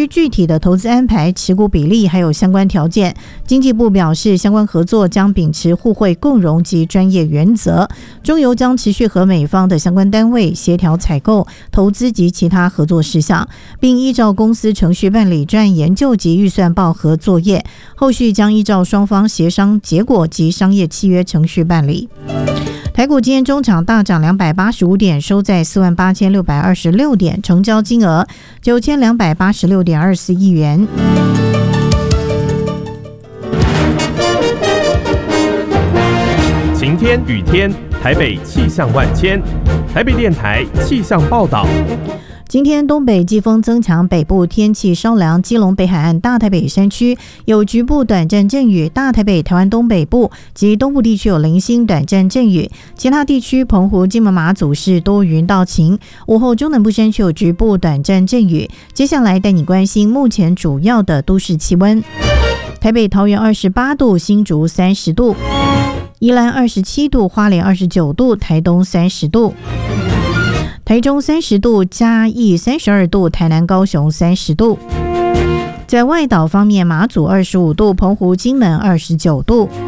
于具体的投资安排、持股比例还有相关条件，经济部表示，相关合作将秉持互惠共荣及专业原则，中油将持续和美方的相关单位协调采购、投资及其他合作事项，并依照公司程序办理专案研究及预算报核作业，后续将依照双方协商结果及商业契约程序办理。台股今天中场大涨285点，收在48626点，成交金额9286.24亿元。 晴天雨天，台北气象万千。台北电台气象报道。 今天东北季风增强，北部天气稍凉，基隆北海岸、大台北山区有局部短暂阵雨，大台北、台湾东北部及东部地区有零星短暂阵雨，其他地区澎湖、金门、马祖是多云到晴，午后中南部山区有局部短暂阵雨。接下来带你关心目前主要的都市气温：台北、桃园28度，新竹30度，宜兰27度，花莲29度，台东30度。台中30度，嘉义32度，台南高雄30度。在外岛方面，马祖25度，澎湖金门29度。